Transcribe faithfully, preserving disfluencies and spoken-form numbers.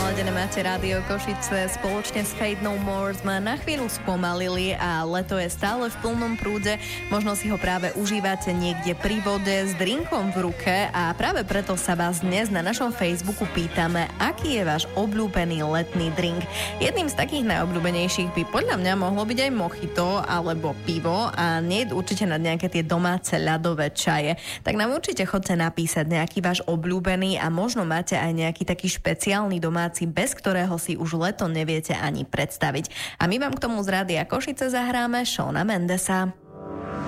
naladené máte Rádio Košice. Spoločne s Fate No More sme na chvíľu spomalili a leto je stále v plnom prúde. Možno si ho práve užívate niekde pri vode s drinkom v ruke a práve preto sa vás dnes na našom Facebooku pýtame, aký je váš obľúbený letný drink. Jedným z takých najobľúbenejších by podľa mňa mohlo byť aj mojito alebo pivo a nie určite na nejaké tie domáce ľadové čaje. Tak nám určite chodte napísať nejaký váš obľúbený a možno máte aj nejaký taký špeciálny domáci, bez ktorého si už leto neviete ani predstaviť. A my vám k tomu z Rádia Košice zahráme Shawna Mendesa.